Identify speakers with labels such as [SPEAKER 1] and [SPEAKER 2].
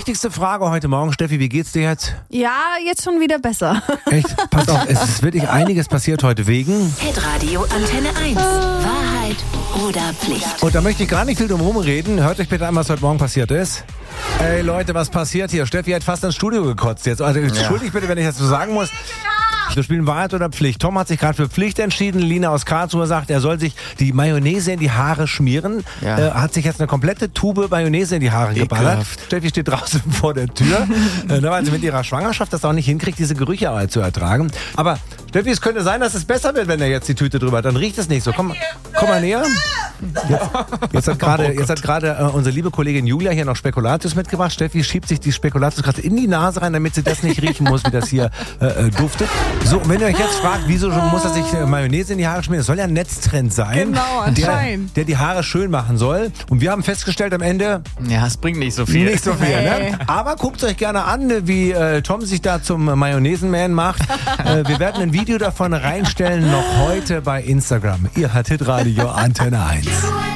[SPEAKER 1] wichtigste Frage heute Morgen. Steffi, wie geht's dir jetzt?
[SPEAKER 2] Ja, jetzt schon wieder besser.
[SPEAKER 1] Echt? Pass auf, es ist wirklich einiges passiert heute wegen.
[SPEAKER 3] Hitradio Antenne 1. Wahrheit oder Pflicht?
[SPEAKER 1] Und da möchte ich gar nicht viel drum herum reden. Hört euch bitte an, was heute Morgen passiert ist. Ey Leute, was passiert hier? Steffi hat fast ins Studio gekotzt jetzt. Also entschuldigt bitte, wenn ich das so sagen muss. Wir spielen Wahrheit oder Pflicht. Tom hat sich gerade für Pflicht entschieden. Lina aus Karlsruhe sagt, er soll sich die Mayonnaise in die Haare schmieren.
[SPEAKER 4] Ja.
[SPEAKER 1] Hat sich jetzt eine komplette Tube Mayonnaise in die Haare geballert. Steffi steht draußen vor der Tür, weil sie mit ihrer Schwangerschaft das auch nicht hinkriegt, diese Gerüche zu ertragen. Aber Steffi, es könnte sein, dass es besser wird, wenn er jetzt die Tüte drüber hat. Dann riecht es nicht so. Komm mal näher. Jetzt hat gerade unsere liebe Kollegin Julia hier noch Spekulatius mitgebracht. Steffi schiebt sich die Spekulatius gerade in die Nase rein, damit sie das nicht riechen muss, wie das hier duftet. So, und wenn ihr euch jetzt fragt, wieso muss er sich Mayonnaise in die Haare schmieren, das soll ja ein Netztrend sein,
[SPEAKER 2] Genau, anscheinend.
[SPEAKER 1] der die Haare schön machen soll. Und wir haben festgestellt am Ende,
[SPEAKER 4] Ja, es bringt nicht so viel.
[SPEAKER 1] nicht so viel. Ne? Aber guckt euch gerne an, wie Tom sich da zum Mayonnaisenman macht. Wir werden ein Video davon reinstellen, noch heute bei Instagram. Ihr hört Hitradio Antenne 1.